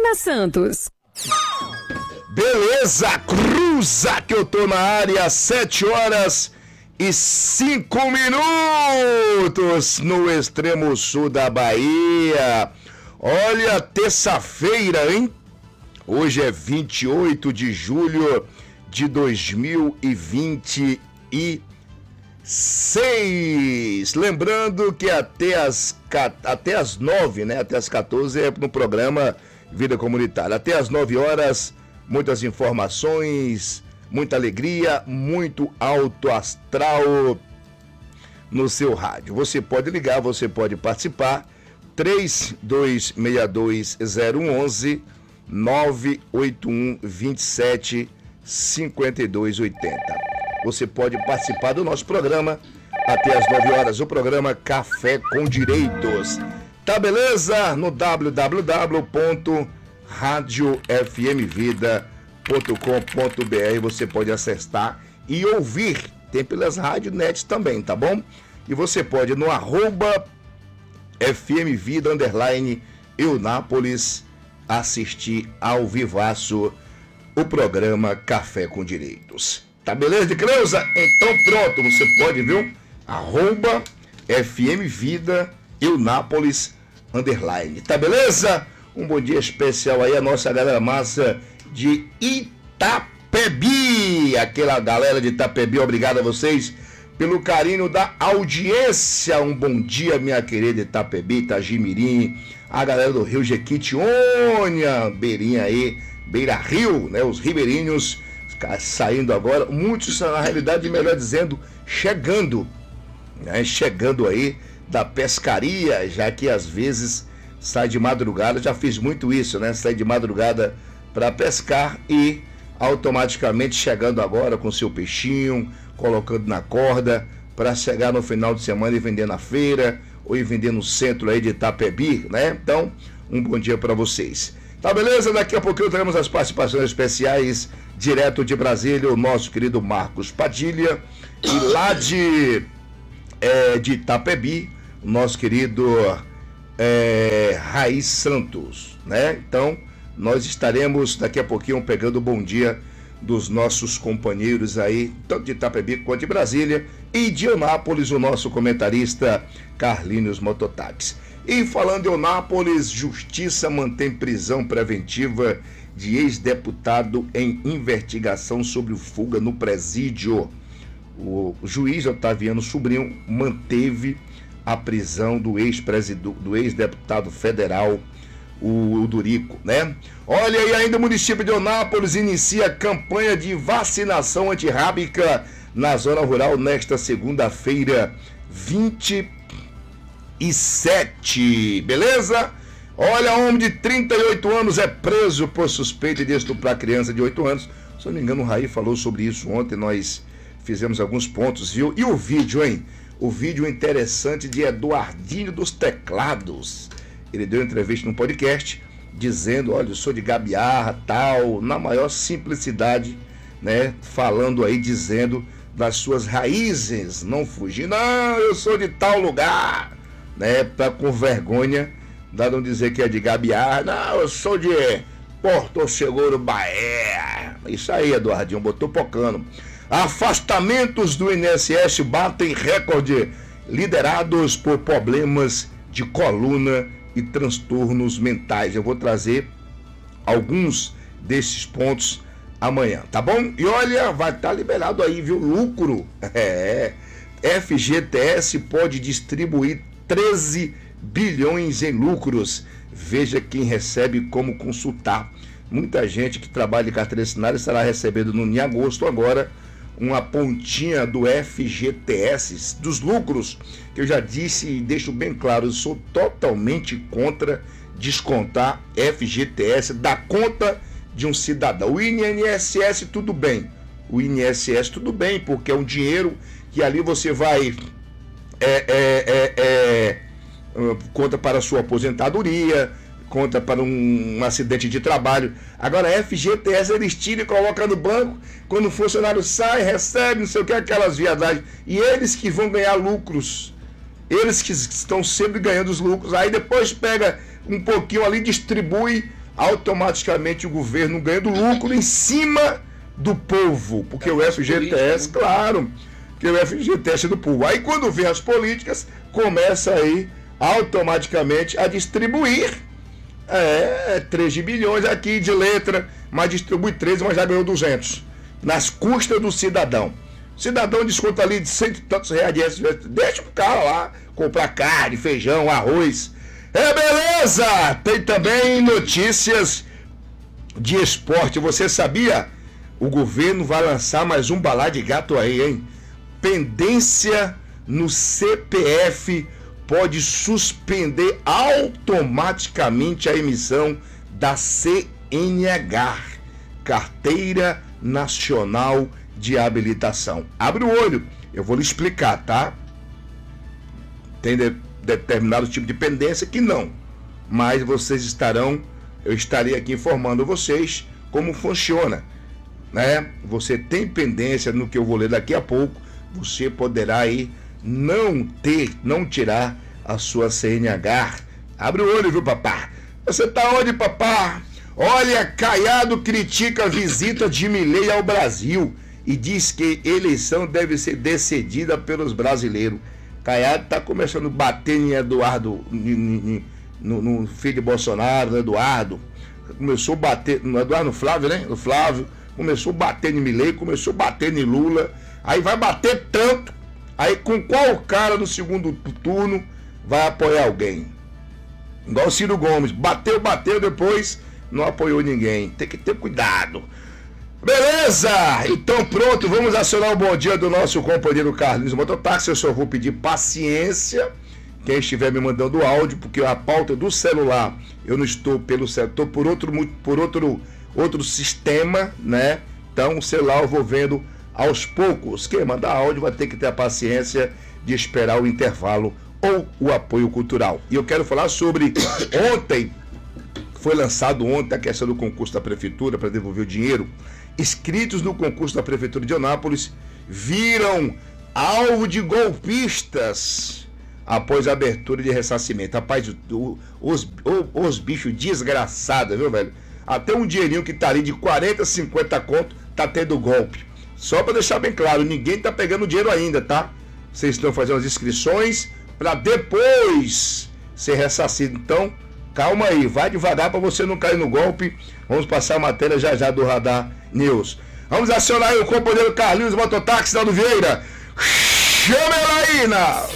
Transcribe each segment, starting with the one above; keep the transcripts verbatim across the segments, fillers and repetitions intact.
Carolina Santos. Beleza, cruza que eu tô na área, sete horas e cinco minutos no extremo sul da Bahia. Olha, terça-feira, hein? Hoje é vinte e oito de julho de dois mil e vinte e seis. Lembrando que até as, até as nove, né? Até as quatorze é no programa Vida Comunitária. Até as nove horas, muitas informações, muita alegria, muito alto astral no seu rádio. Você pode ligar, você pode participar. três dois seis dois zero um um nove oito um dois sete cinco dois oito zero. Você pode participar do nosso programa até as nove horas, o programa Café com Direitos. Tá beleza? No w w w ponto rádio f m vida ponto com ponto b r você pode acessar e ouvir. Tem pelas rádios net também, tá bom? E você pode no arroba fmvida underline Eunápolis assistir ao vivaço o programa Café com Direitos. Tá beleza de Creuza? Então pronto, você pode, viu? Arroba fmvida Eunápolis underline. Tá beleza? Um bom dia especial aí a nossa galera massa de Itapebi. Aquela galera de Itapebi, obrigado a vocês pelo carinho da audiência. Um bom dia, minha querida Itapebi, Itagimirim, a galera do Rio Jequitinhonha, beirinha aí, Beira Rio, né? Os ribeirinhos saindo agora, muitos na realidade, melhor dizendo, chegando, né? Chegando aí da pescaria, já que às vezes sai de madrugada, já fiz muito isso, né? Sai de madrugada para pescar e automaticamente chegando agora com seu peixinho, colocando na corda para chegar no final de semana e vender na feira ou ir vender no centro aí de Itapebi, né? Então, um bom dia para vocês. Tá beleza? Daqui a pouquinho teremos as participações especiais direto de Brasília, o nosso querido Marcos Padilha, e lá de, é, de Itapebi, o nosso querido é, Raiz Santos, né? Então, nós estaremos daqui a pouquinho pegando o bom dia dos nossos companheiros aí, tanto de Itapebi quanto de Brasília, e de Eunápolis, o nosso comentarista Carlinhos Mototáxi. E falando em Eunápolis, Justiça mantém prisão preventiva de ex-deputado em investigação sobre fuga no presídio. O juiz Otaviano Sobrinho manteve a prisão do ex-presidente, do ex-deputado federal, o Durico, né? Olha, e ainda o município de Eunápolis inicia campanha de vacinação antirrábica na zona rural nesta segunda-feira, vinte e sete, beleza? Olha, homem de trinta e oito anos é preso por suspeita de estuprar criança de oito anos. Se eu não me engano, o Raí falou sobre isso ontem, nós fizemos alguns pontos, viu? E o vídeo, hein? O vídeo interessante de Eduardinho dos Teclados. Ele deu entrevista no podcast dizendo, olha, eu sou de Gabiarra, tal, na maior simplicidade, né? Falando aí, dizendo das suas raízes, não fugir, não, eu sou de tal lugar, né? Pra com vergonha, dado dizer que é de Gabiarra, não, eu sou de Porto Seguro, Bahia. Isso aí, Eduardinho, botou pocando. Afastamentos do I N S S batem recorde, liderados por problemas de coluna e transtornos mentais. Eu vou trazer alguns desses pontos amanhã, tá bom? E olha, vai estar liberado aí, viu? Lucro. É. F G T S pode distribuir treze bilhões em lucros. Veja quem recebe como consultar. Muita gente que trabalha de carteira assinada estará recebendo no em agosto agora uma pontinha do F G T S, dos lucros, que eu já disse e deixo bem claro, eu sou totalmente contra descontar F G T S da conta de um cidadão. O I N S S tudo bem, o I N S S tudo bem, porque é um dinheiro que ali você vai é, é, é, é, conta para a sua aposentadoria, conta para um, um acidente de trabalho. Agora, F G T S eles tiram e colocam no banco, quando o funcionário sai, recebe, não sei o que, aquelas viadagens, e eles que vão ganhar lucros, eles que estão sempre ganhando os lucros, aí depois pega um pouquinho ali, distribui automaticamente o governo ganhando lucro em cima do povo, porque é o F G T S, política, né? Claro, que o F G T S é do povo. Aí quando vem as políticas, começa aí automaticamente a distribuir é, treze bilhões aqui de letra, mas distribui treze, mas já ganhou duzentos, nas custas do cidadão. O cidadão desconta ali de cento e tantos reais de S V S, deixa o cara lá comprar carne, feijão, arroz. É beleza! Tem também notícias de esporte. Você sabia? O governo vai lançar mais um balaio de gato aí, hein? Pendência no C P F pode suspender automaticamente a emissão da C N H, Carteira Nacional de Habilitação. Abre o olho, eu vou lhe explicar, tá? Tem de, determinado tipo de pendência que não, mas vocês estarão, eu estarei aqui informando vocês como funciona, né? Você tem pendência no que eu vou ler daqui a pouco, você poderá aí não ter, não tirar a sua C N H. Abre o olho, viu, papá? Você tá onde, papá? Olha, Caiado critica a visita de Milei ao Brasil e diz que eleição deve ser decidida pelos brasileiros. Caiado tá começando a bater em Eduardo, no, no filho de Bolsonaro, no Eduardo. Começou a bater no Eduardo, no Flávio, né? No Flávio. Começou a bater em Milei, começou a bater em Lula. Aí vai bater tanto. Aí com qual cara no segundo turno vai apoiar alguém? Igual o Ciro Gomes. Bateu, bateu, depois não apoiou ninguém. Tem que ter cuidado. Beleza? Então pronto, vamos acionar o bom dia do nosso companheiro Carlinhos Mototáxi. Eu só vou pedir paciência quem estiver me mandando áudio, porque a pauta do celular, eu não estou pelo celular, estou por outro, por outro, outro sistema, né? Então o celular eu vou vendo aos poucos. Quem mandar áudio vai ter que ter a paciência de esperar o intervalo ou o apoio cultural. E eu quero falar sobre ontem, foi lançado ontem a questão do concurso da prefeitura para devolver o dinheiro. Inscritos no concurso da prefeitura de Eunápolis viram alvo de golpistas após a abertura de ressarcimento. Rapaz, o, os, o, os bichos desgraçados, viu, velho? Até um dinheirinho que tá ali de quarenta, cinquenta conto tá tendo golpe. Só para deixar bem claro, ninguém tá pegando dinheiro ainda, tá? Vocês estão fazendo as inscrições para depois ser ressarcido. Então, calma aí, vai devagar para você não cair no golpe. Vamos passar a matéria já já do Radar News. Vamos acionar aí o companheiro Carlinhos Mototáxi, Naldo Vieira. Chama ela aí,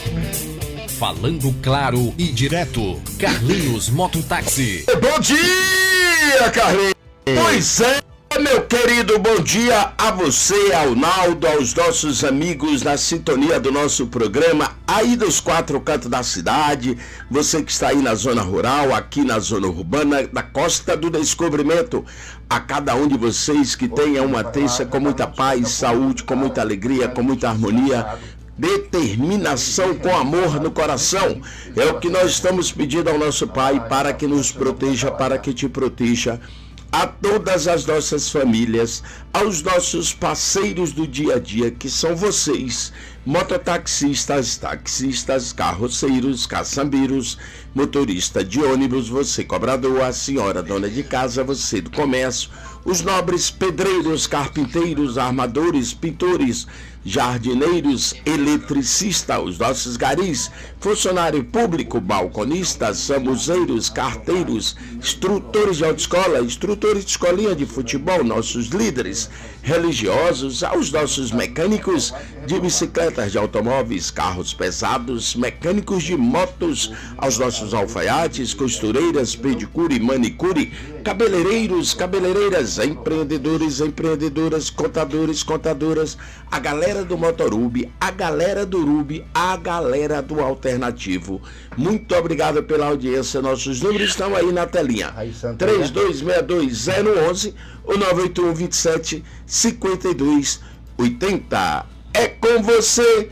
na... Falando claro e direto, Carlinhos Mototáxi. Bom dia, Carlinhos. Pois é, meu querido, bom dia a você, ao Naldo, aos nossos amigos na sintonia do nosso programa, aí dos quatro cantos da cidade, você que está aí na zona rural, aqui na zona urbana, da Costa do Descobrimento, a cada um de vocês que tenha uma terça com muita paz, saúde, com muita alegria, com muita harmonia, determinação, com amor no coração. É o que nós estamos pedindo ao nosso Pai para que nos proteja, para que te proteja, a todas as nossas famílias, aos nossos parceiros do dia a dia, que são vocês, mototaxistas, taxistas, carroceiros, caçambeiros, motorista de ônibus, você cobrador, a senhora dona de casa, você do comércio, os nobres pedreiros, carpinteiros, armadores, pintores, jardineiros, eletricistas, os nossos garis, funcionário público, balconistas, samuzeiros, carteiros, instrutores de autoescola, instrutores de escolinha de futebol, nossos líderes religiosos, aos nossos mecânicos de bicicletas, de automóveis, carros pesados, mecânicos de motos, aos nossos alfaiates, costureiras, pedicure, manicure, cabeleireiros, cabeleireiras, empreendedores, empreendedoras, contadores, contadoras, a galera do Motorub, a galera do Rubi, a galera do Alternativo. Muito obrigado pela audiência. Nossos números estão aí na telinha. três dois seis dois zero um um ou nove oito um, dois sete, cinco dois oito zero. É com você,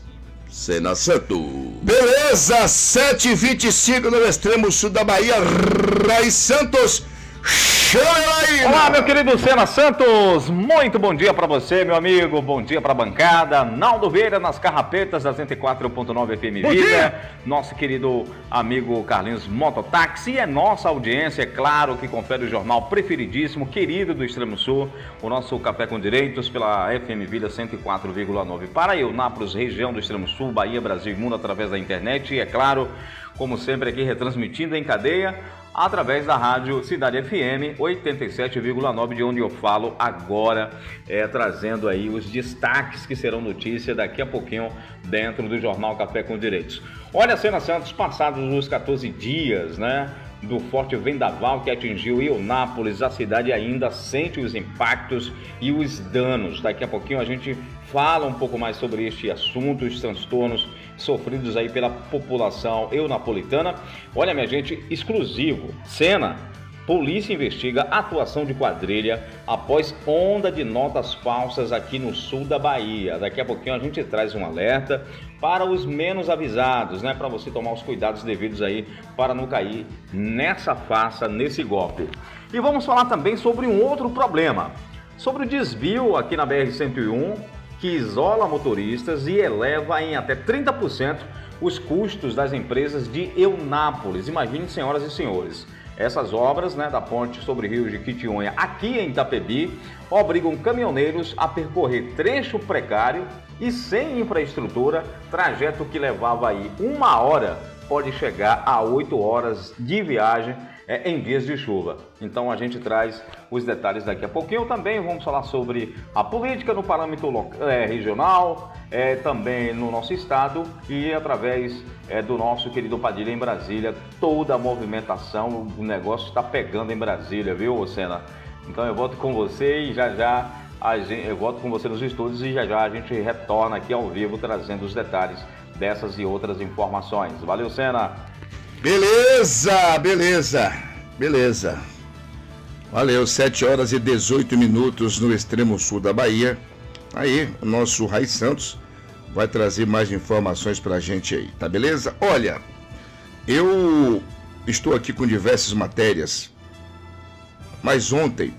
Sena Santo. Beleza, sete e vinte e cinco no extremo sul da Bahia, Rai Santos. Chama ela aí! Olá, meu querido Sena Santos, muito bom dia para você, meu amigo, bom dia para a bancada. Naldo Vieira nas carrapetas da cento e quatro ponto nove F M Vida, nosso querido amigo Carlinhos Mototáxi, é nossa audiência, é claro, que confere o jornal preferidíssimo, querido do Extremo Sul, o nosso Café com Direitos pela F M Vida cento e quatro vírgula nove para Eunápolis, região do Extremo Sul, Bahia, Brasil e mundo através da internet e, é claro, como sempre aqui retransmitindo em cadeia, através da rádio Cidade F M oitenta e sete vírgula nove, de onde eu falo agora, é, trazendo aí os destaques que serão notícia daqui a pouquinho dentro do Jornal Café com Direitos. Olha, Sena Santos, passados os quatorze dias, né, do forte vendaval que atingiu Eunápolis, a cidade ainda sente os impactos e os danos. Daqui a pouquinho a gente fala um pouco mais sobre este assunto, os transtornos sofridos aí pela população eunapolitana. Olha, minha gente, exclusivo. Sena, polícia investiga atuação de quadrilha após onda de notas falsas aqui no sul da Bahia. Daqui a pouquinho a gente traz um alerta para os menos avisados, né? Para você tomar os cuidados devidos aí para não cair nessa farsa, nesse golpe. E vamos falar também sobre um outro problema, sobre o desvio aqui na B R cento e um, que isola motoristas e eleva em até trinta por cento os custos das empresas de Eunápolis. Imagine, senhoras e senhores, essas obras, né, da ponte sobre o rio Jequitinhonha aqui em Itapebi obrigam caminhoneiros a percorrer trecho precário e sem infraestrutura, trajeto que levava aí uma hora pode chegar a oito horas de viagem é, em dias de chuva. Então a gente traz os detalhes daqui a pouquinho. Também vamos falar sobre a política no parâmetro local, é, regional, é, também no nosso estado e através é, do nosso querido Padilha em Brasília. Toda a movimentação, o negócio está pegando em Brasília, viu, Sena? Então eu volto com você e já já a gente, eu volto com você nos estúdios e já já a gente retorna aqui ao vivo trazendo os detalhes dessas e outras informações. Valeu, Sena! Beleza, beleza, beleza. Valeu, sete horas e dezoito minutos no extremo sul da Bahia. Aí, o nosso Rai Santos vai trazer mais informações pra gente aí, tá beleza? Olha, eu estou aqui com diversas matérias, mas ontem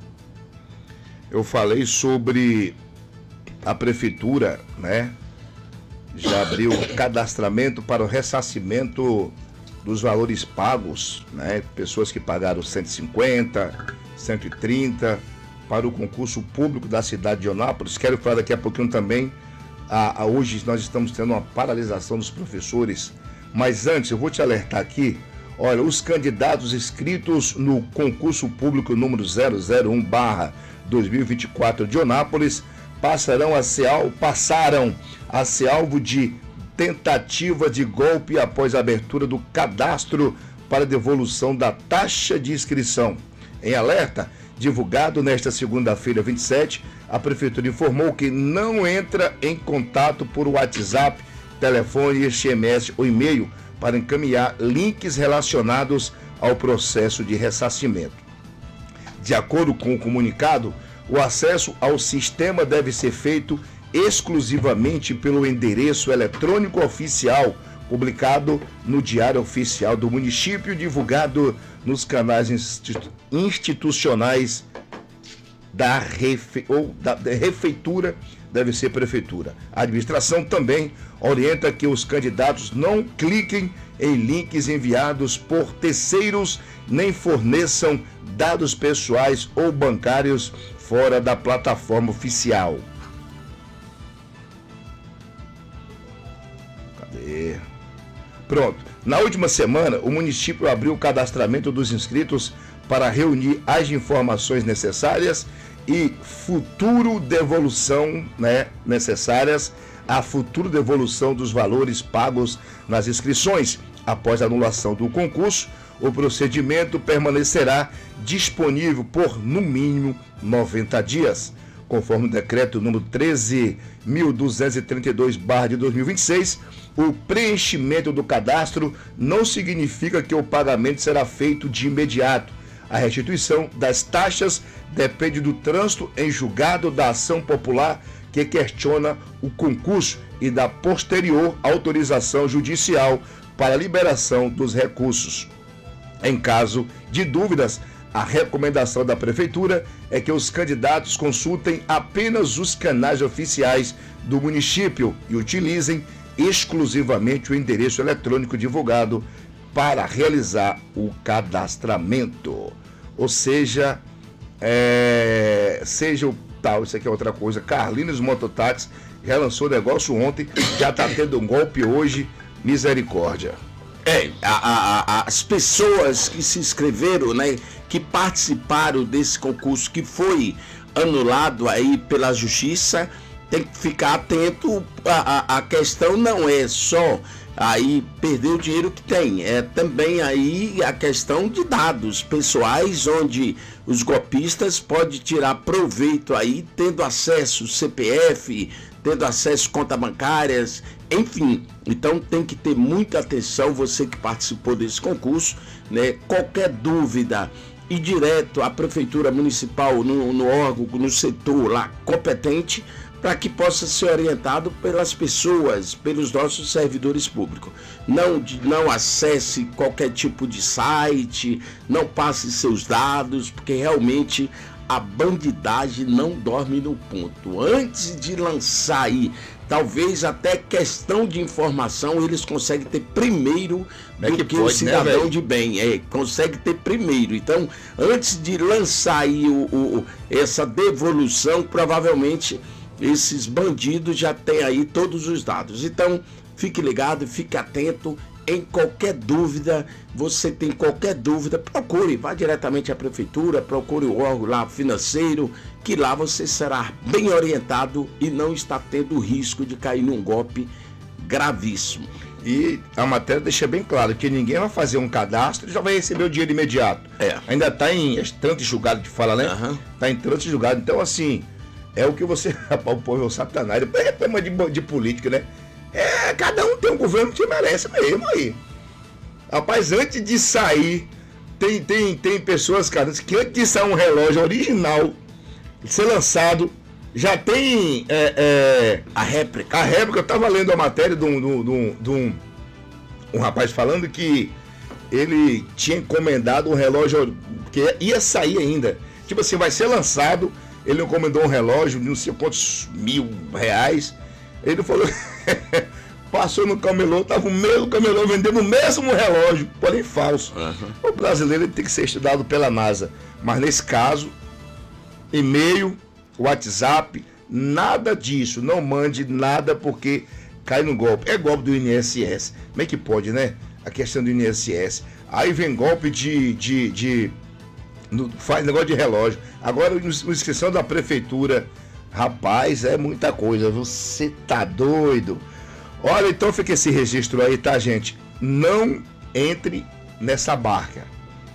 eu falei sobre a prefeitura, né? Já abriu cadastramento para o ressarcimento dos valores pagos, né? Pessoas que pagaram cento e cinquenta, cento e trinta para o concurso público da cidade de Eunápolis. Quero falar daqui a pouquinho também. A, a, hoje nós estamos tendo uma paralisação dos professores, mas antes eu vou te alertar aqui. Olha, os candidatos inscritos no concurso público número zero zero um barra dois mil e vinte e quatro de Eunápolis passarão a ser, passaram a ser alvo de tentativa de golpe após a abertura do cadastro para devolução da taxa de inscrição. Em alerta, divulgado nesta segunda-feira, vinte e sete, a Prefeitura informou que não entra em contato por WhatsApp, telefone, S M S ou e-mail para encaminhar links relacionados ao processo de ressarcimento. De acordo com o comunicado, o acesso ao sistema deve ser feito exclusivamente pelo endereço eletrônico oficial, publicado no Diário Oficial do Município, divulgado nos canais institu- institucionais da, refe- ou da, da Refeitura, deve ser Prefeitura. A administração também orienta que os candidatos não cliquem em links enviados por terceiros, nem forneçam dados pessoais ou bancários fora da plataforma oficial. Cadê? Pronto. Na última semana, o município abriu o cadastramento dos inscritos para reunir as informações necessárias e futuro devolução, né, necessárias a futuro devolução dos valores pagos nas inscrições. Após a anulação do concurso, o procedimento permanecerá disponível por, no mínimo, noventa dias. Conforme o decreto número treze mil duzentos e trinta e dois barra de dois mil e vinte e seis, o preenchimento do cadastro não significa que o pagamento será feito de imediato. A restituição das taxas depende do trânsito em julgado da ação popular que questiona o concurso e da posterior autorização judicial para a liberação dos recursos. Em caso de dúvidas, A recomendação da Prefeitura é que os candidatos consultem apenas os canais oficiais do município e utilizem exclusivamente o endereço eletrônico divulgado para realizar o cadastramento. Ou seja, é, seja o tal, isso aqui é outra coisa, Carlinhos Mototáxi já lançou negócio ontem, já está tendo um golpe hoje, misericórdia. É, a, a, a, as pessoas que se inscreveram, né, que participaram desse concurso que foi anulado aí pela justiça, tem que ficar atento. A, a, a questão não é só aí perder o dinheiro que tem, é também aí a questão de dados pessoais, onde os golpistas podem tirar proveito aí, tendo acesso C P F, tendo acesso a contas bancárias, enfim. Então tem que ter muita atenção, você que participou desse concurso, né? Qualquer dúvida, ir direto à Prefeitura Municipal, no, no órgão, no setor lá competente, para que possa ser orientado pelas pessoas, pelos nossos servidores públicos. Não, não acesse qualquer tipo de site, não passe seus dados, porque realmente a bandidagem não dorme no ponto. Antes de lançar aí, talvez até questão de informação, eles conseguem ter primeiro do é que, que pode, o cidadão, né, de bem. É, consegue ter primeiro. Então, antes de lançar aí o, o, essa devolução, provavelmente esses bandidos já têm aí todos os dados. Então, fique ligado, fique atento. Em qualquer dúvida, você tem qualquer dúvida, procure, vá diretamente à prefeitura, procure o órgão lá financeiro, que lá você será bem orientado e não está tendo risco de cair num golpe gravíssimo. E a matéria deixa bem claro que ninguém vai fazer um cadastro e já vai receber o dinheiro imediato. É. Ainda está em trânsito julgado que fala, né? Está uhum. em trânsito julgado. Então, assim, é o que você... o povo é o satanás. É tema de, de política, né? É, cada um tem um governo que merece mesmo aí. Rapaz, antes de sair, tem, tem, tem pessoas, cara, que antes de sair um relógio original, ser lançado, já tem é, é, a réplica. A réplica, eu tava lendo a matéria de um, de um, de um, um rapaz falando que ele tinha encomendado um relógio que ia sair ainda. Tipo assim, vai ser lançado, ele encomendou um relógio de não sei quantos mil reais. Ele falou, passou no camelô, tava o mesmo camelô vendendo o mesmo relógio, porém falso. Uhum. O brasileiro tem que ser estudado pela NASA. Mas nesse caso, e-mail, WhatsApp, nada disso. Não mande nada porque cai no golpe. É golpe do I N S S. Como é que pode, né? A questão do I N S S. Aí vem golpe de... de, de no, faz negócio de relógio. Agora, inscrição da prefeitura... Rapaz, é muita coisa, você tá doido. Olha, então fica esse registro aí, tá, gente? Não entre nessa barca.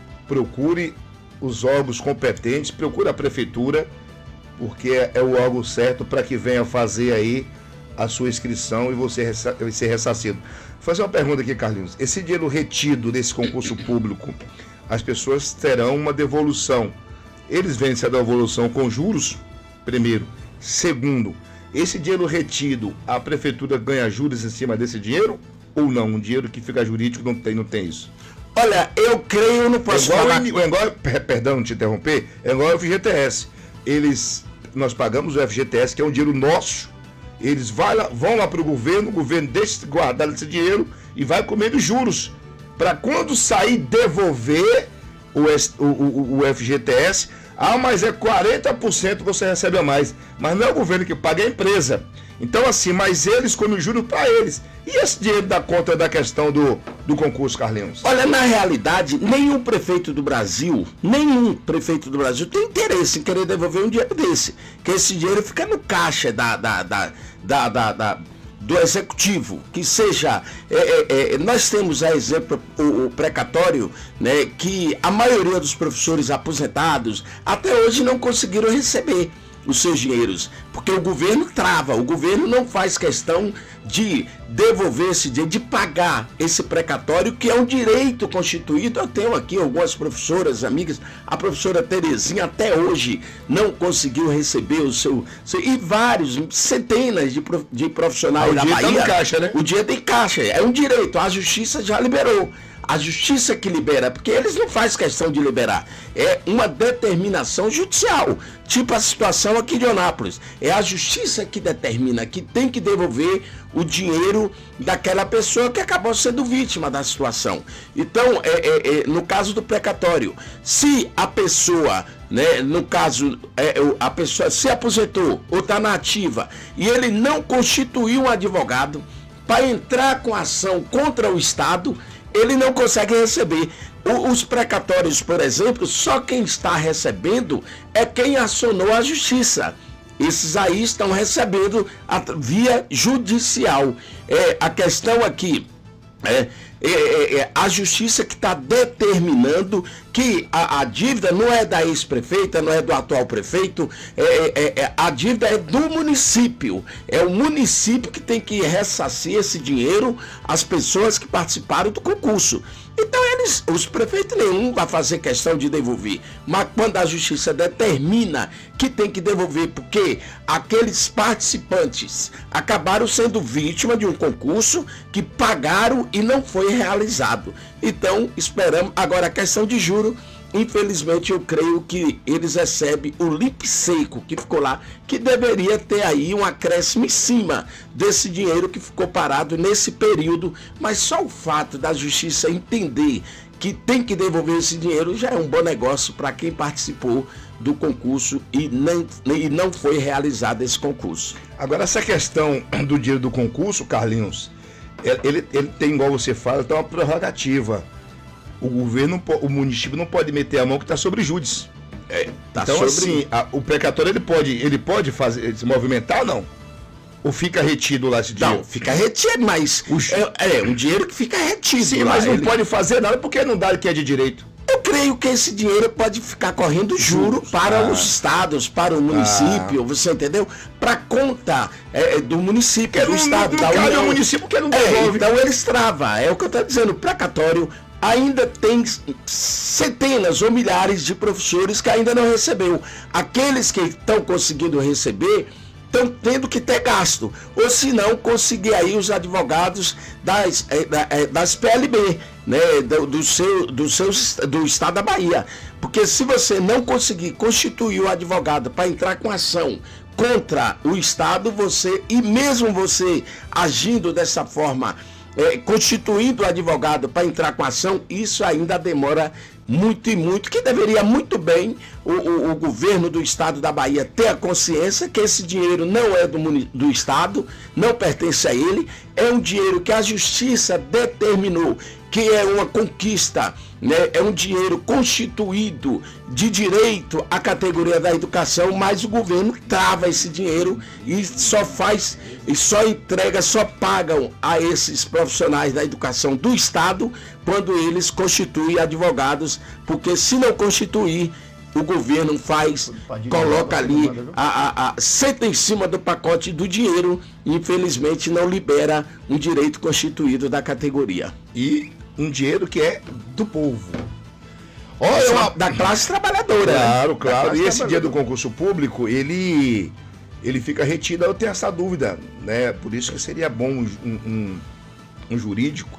Procure os órgãos competentes, procure a prefeitura, porque é o órgão certo para que venha fazer aí a sua inscrição e você ser ressarcido. Vou fazer uma pergunta aqui, Carlinhos. Esse dinheiro retido desse concurso público, as pessoas terão uma devolução. Eles vencem a devolução com juros, primeiro. Segundo, esse dinheiro retido, a prefeitura ganha juros em cima desse dinheiro ou não? Um dinheiro que fica jurídico não tem, não tem isso. Olha, eu creio, não posso é igual, falar... É igual, perdão te interromper, é igual o F G T S. Eles, nós pagamos o F G T S, que é um dinheiro nosso. Eles vai lá, vão lá para o governo, o governo deixa guardar esse dinheiro e vai comendo juros. Para quando sair devolver o, o, o, o F G T S... Ah, mas é quarenta por cento você recebe a mais. Mas não é o governo que paga, é a empresa. Então, assim, mas eles comem juros para eles. E esse dinheiro dá conta da questão do, do concurso, Carlinhos? Olha, na realidade, nenhum prefeito do Brasil, nenhum prefeito do Brasil tem interesse em querer devolver um dinheiro desse. Que esse dinheiro fica no caixa da... da, da, da, da, da do executivo, que seja, é, é, é, nós temos a exemplo o, o precatório, né, que a maioria dos professores aposentados até hoje não conseguiram receber os seus dinheiros, porque o governo trava, o governo não faz questão de devolver esse dinheiro, de pagar esse precatório, que é um direito constituído. Eu tenho aqui algumas professoras, amigas, a professora Terezinha até hoje não conseguiu receber o seu, seu e vários, centenas de, de profissionais ah, da Bahia. Tá no caixa, né? O dinheiro tem caixa, é um direito, a justiça já liberou. a justiça que libera, porque eles não fazem questão de liberar, é uma determinação judicial, tipo a situação aqui de Eunápolis, é a justiça que determina que tem que devolver o dinheiro daquela pessoa que acabou sendo vítima da situação. Então, é, é, é, no caso do precatório, se a pessoa, né, no caso, é, a pessoa se aposentou ou está na ativa e ele não constituiu um advogado para entrar com ação contra o Estado, ele não consegue receber. Os precatórios, por exemplo, só quem está recebendo é quem acionou a justiça. Esses aí estão recebendo a via judicial. É, a questão aqui é, é, é a justiça que está determinando que a, a dívida não é da ex-prefeita, não é do atual prefeito, é, é, é, a dívida é do município. É o município que tem que ressarcir esse dinheiro às pessoas que participaram do concurso. Então eles, os prefeitos nenhum vai fazer questão de devolver, mas quando a justiça determina que tem que devolver porque aqueles participantes acabaram sendo vítima de um concurso que pagaram e não foi realizado. Então esperamos, agora a questão de juros, infelizmente eu creio que eles recebem o limpo seco que ficou lá, que deveria ter aí um acréscimo em cima desse dinheiro que ficou parado nesse período, mas só o fato da justiça entender que tem que devolver esse dinheiro já é um bom negócio para quem participou do concurso e não, e não foi realizado esse concurso. Agora essa questão do dinheiro do concurso, Carlinhos, ele, ele tem, igual você fala, tem uma prerrogativa. O governo, o município não pode meter a mão que está sobre júdice. É, tá então, sobre... assim, a, o precatório ele pode, ele pode fazer, se movimentar ou não? Ou fica retido lá esse dinheiro? Não, fica retido, mas o... é, é um dinheiro que fica retido. Sim, lá, mas não ele... pode fazer nada porque não dá o que é de direito. Eu creio que esse dinheiro pode ficar correndo juro para ah. os estados, para o município, ah. você entendeu? Para conta é, do município, porque do não, estado, não, da União. O município que não devolve. É, então eles travam, é o que eu estou dizendo, o precatório ainda tem centenas ou milhares de professores que ainda não recebeu. Aqueles que estão conseguindo receber estão tendo que ter gasto, ou se não, conseguir aí os advogados das, das P L B, né, do, do, seu, do, seu, do estado da Bahia. Porque se você não conseguir constituir o advogado para entrar com ação contra o estado, você, e mesmo você agindo dessa forma, é, constituindo o advogado para entrar com ação, isso ainda demora muito e muito, que deveria muito bem o, o, o governo do estado da Bahia ter a consciência que esse dinheiro não é do, do estado, não pertence a ele, é um dinheiro que a justiça determinou que é uma conquista, né? É um dinheiro constituído de direito à categoria da educação, mas o governo trava esse dinheiro e só faz, e só entrega, só pagam a esses profissionais da educação do estado quando eles constituem advogados, porque se não constituir, o governo faz, coloca ali, a, a, a, senta em cima do pacote do dinheiro e infelizmente não libera um direito constituído da categoria. E um dinheiro que é do povo. Olha, uma... da classe trabalhadora. Claro, claro. E esse dia do concurso público, ele, ele fica retido. Eu tenho essa dúvida, né? Por isso que seria bom um, um, um jurídico,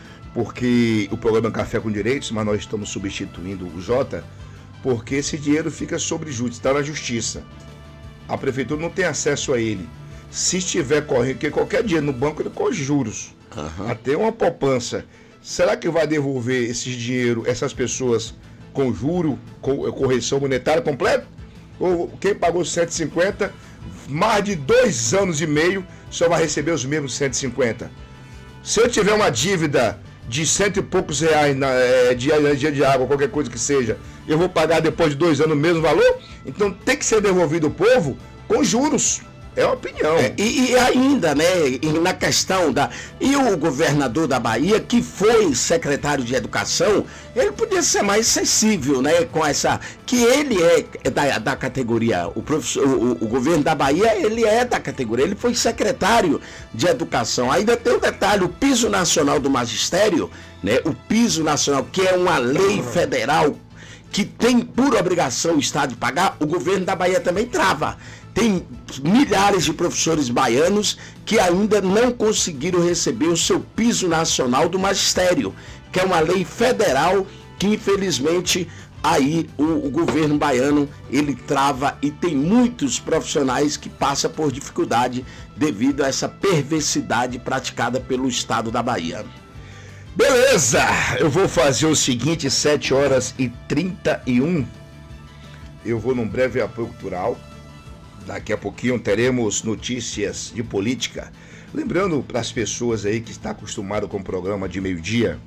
porque o programa Café com Direitos, mas nós estamos substituindo o Jota, porque esse dinheiro fica sobre júdice, está na justiça. A prefeitura não tem acesso a ele. Se estiver correndo, porque qualquer dinheiro no banco ele corre juros. Uhum. Até uma poupança. Será que vai devolver esse dinheiro, essas pessoas, com juro, com correção monetária completa? Ou quem pagou cento e cinquenta, mais de dois anos e meio, só vai receber os mesmos cento e cinquenta? Se eu tiver uma dívida de cento e poucos reais na, é, de energia de água, qualquer coisa que seja, eu vou pagar depois de dois anos o mesmo valor? Então tem que ser devolvido ao povo com juros. É uma opinião. É, e, e ainda, né, na questão da... E o governador da Bahia, que foi secretário de Educação, ele podia ser mais sensível, né, com essa... Que ele é da, da categoria, o, professor, o, o governo da Bahia, ele é da categoria, ele foi secretário de Educação. Ainda tem um detalhe, o piso nacional do magistério, né, o piso nacional, que é uma lei federal que tem por obrigação o Estado de pagar, o governo da Bahia também trava. Tem milhares de professores baianos que ainda não conseguiram receber o seu piso nacional do magistério, que é uma lei federal que infelizmente aí o, o governo baiano ele trava e tem muitos profissionais que passam por dificuldade devido a essa perversidade praticada pelo estado da Bahia. Beleza, eu vou fazer o seguinte, sete horas e trinta e um, eu vou num breve apoio cultural, daqui a pouquinho teremos notícias de política, lembrando para as pessoas aí que estão acostumadas com o programa de meio-dia,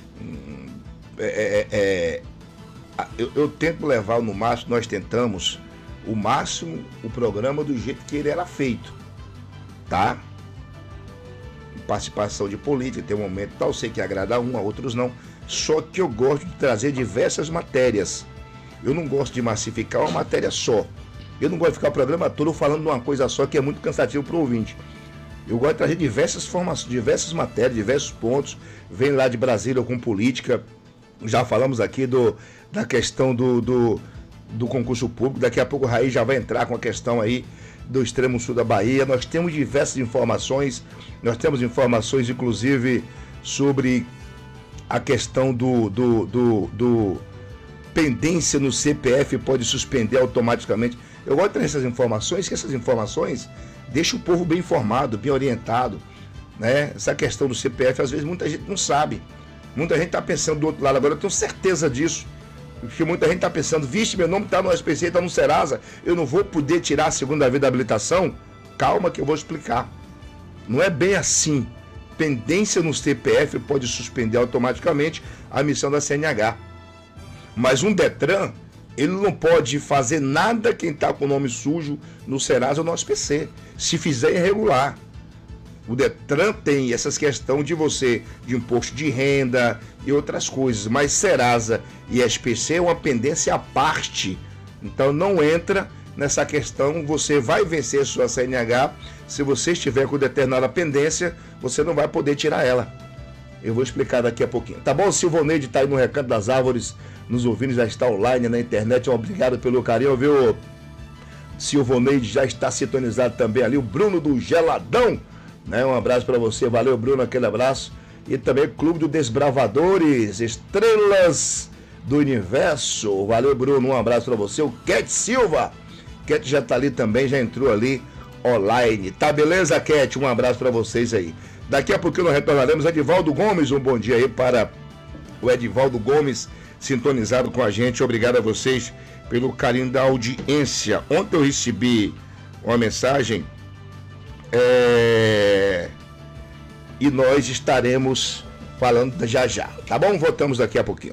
é, é, é, eu, eu tento levar no máximo, nós tentamos o máximo o programa do jeito que ele era feito, tá? Participação de política, tem um momento tal, sei que agrada a um, a outros não, só que eu gosto de trazer diversas matérias, eu não gosto de massificar uma matéria só, eu não gosto de ficar o programa todo falando de uma coisa só que é muito cansativo para o ouvinte. Eu gosto de trazer diversas formações, diversas matérias, diversos pontos, vem lá de Brasília com política, já falamos aqui do, da questão do, do, do concurso público, daqui a pouco o Raí já vai entrar com a questão aí do extremo sul da Bahia, nós temos diversas informações, nós temos informações inclusive sobre a questão do, do, do, do pendência no C P F pode suspender automaticamente. Eu gosto de trazer essas informações, que essas informações deixam o povo bem informado, bem orientado, né? Essa questão do C P F, às vezes muita gente não sabe, muita gente está pensando do outro lado, agora eu tenho certeza disso, porque muita gente está pensando, vixe, meu nome está no S P C, está no Serasa, eu não vou poder tirar a segunda vez da habilitação? Calma que eu vou explicar. Não é bem assim. Pendência no C P F pode suspender automaticamente a emissão da C N H. Mas um Detran, ele não pode fazer nada quem está com o nome sujo no Serasa ou no S P C. Se fizer irregular. O Detran tem essas questões de você, de imposto de renda e outras coisas, mas Serasa e S P C é uma pendência à parte, então não entra nessa questão, você vai vencer sua C N H, se você estiver com determinada pendência, você não vai poder tirar ela. Eu vou explicar daqui a pouquinho. Tá bom? O Silvoneide está aí no Recanto das Árvores, nos ouvindo, já está online na internet, obrigado pelo carinho, viu? Silvoneide já está sintonizado também ali, o Bruno do Geladão, né? Um abraço para você, valeu Bruno, aquele abraço. E também o Clube do Desbravadores, Estrelas do Universo, valeu Bruno, um abraço para você. O Cat Silva, Cat já tá ali também, já entrou ali online, tá beleza Cat? Um abraço para vocês aí. Daqui a pouquinho nós retornaremos. Edivaldo Gomes, um bom dia aí para o Edivaldo Gomes, sintonizado com a gente, obrigado a vocês pelo carinho da audiência. Ontem eu recebi uma mensagem É... e nós estaremos falando já já, tá bom? Voltamos daqui a pouquinho.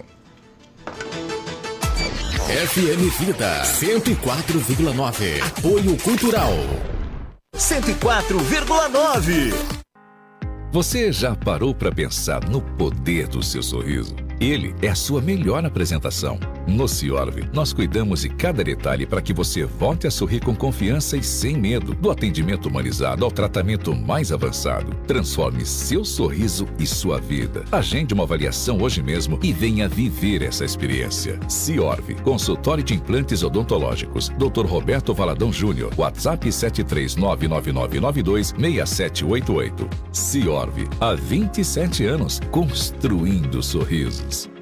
F M Vida cento e quatro vírgula nove. Apoio Cultural cento e quatro vírgula nove. Você já parou para pensar no poder do seu sorriso? Ele é a sua melhor apresentação. No Ciorv, nós cuidamos de cada detalhe para que você volte a sorrir com confiança e sem medo. Do atendimento humanizado ao tratamento mais avançado. Transforme seu sorriso e sua vida. Agende uma avaliação hoje mesmo e venha viver essa experiência. Ciorv, consultório de implantes odontológicos. doutor Roberto Valadão Júnior. WhatsApp sete três nove nove nove nove dois seis sete oito oito. Ciorv, há vinte e sete anos, construindo sorrisos.